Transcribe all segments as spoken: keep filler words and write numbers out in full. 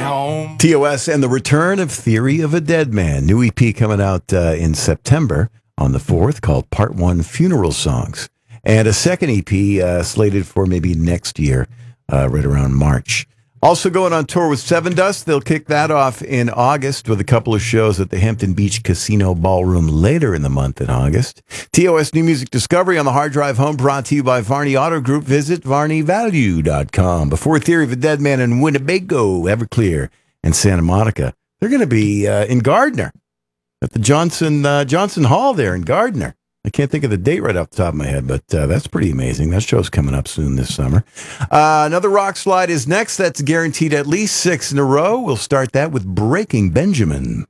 home. T O S and the return of Theory of a Dead Man. New E P coming out uh, in September on the fourth called Part one Funeral Songs. And a second E P uh, slated for maybe next year, uh, right around March. Also going on tour with Seven Dust. They'll kick that off in August with a couple of shows at the Hampton Beach Casino Ballroom later in the month in August. T O S New Music Discovery on the Hard Drive Home, brought to you by Varney Auto Group. Visit varney value dot com. Before Theory of a Dead Man in Winnebago, Everclear, and Santa Monica. They're going to be uh, in Gardner at the Johnson uh, Johnson Hall there in Gardner. I can't think of the date right off the top of my head, but uh, that's pretty amazing. That show's coming up soon this summer. Uh, another rock slide is next. That's guaranteed at least six in a row. We'll start that with Breaking Benjamin.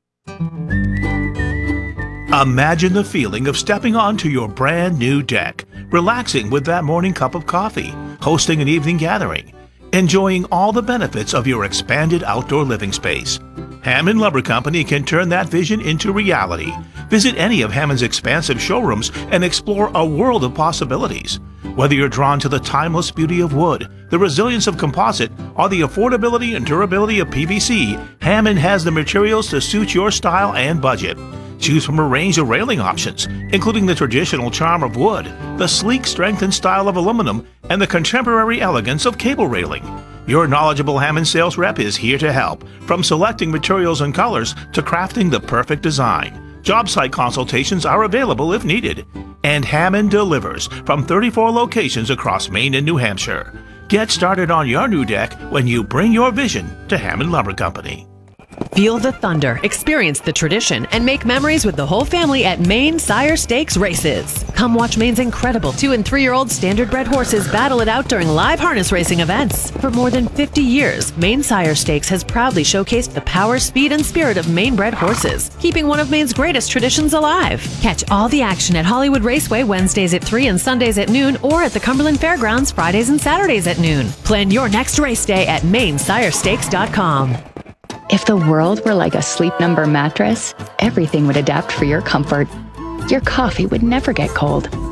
Imagine the feeling of stepping onto your brand new deck, relaxing with that morning cup of coffee, hosting an evening gathering, enjoying all the benefits of your expanded outdoor living space. Hammond Lumber Company can turn that vision into reality. Visit any of Hammond's expansive showrooms and explore a world of possibilities. Whether you're drawn to the timeless beauty of wood, the resilience of composite, or the affordability and durability of P V C, Hammond has the materials to suit your style and budget. Choose from a range of railing options, including the traditional charm of wood, the sleek strength and style of aluminum, and the contemporary elegance of cable railing. Your knowledgeable Hammond sales rep is here to help, from selecting materials and colors to crafting the perfect design. Job site consultations are available if needed. And Hammond delivers from thirty-four locations across Maine and New Hampshire. Get started on your new deck when you bring your vision to Hammond Lumber Company. Feel the thunder, experience the tradition, and make memories with the whole family at Maine Sire Stakes Races. Come watch Maine's incredible two and three-year-old standard-bred horses battle it out during live harness racing events. For more than fifty years, Maine Sire Stakes has proudly showcased the power, speed, and spirit of Maine-bred horses, keeping one of Maine's greatest traditions alive. Catch all the action at Hollywood Raceway Wednesdays at three and Sundays at noon, or at the Cumberland Fairgrounds Fridays and Saturdays at noon. Plan your next race day at maine sire stakes dot com. If the world were like a Sleep Number mattress, everything would adapt for your comfort. Your coffee would never get cold.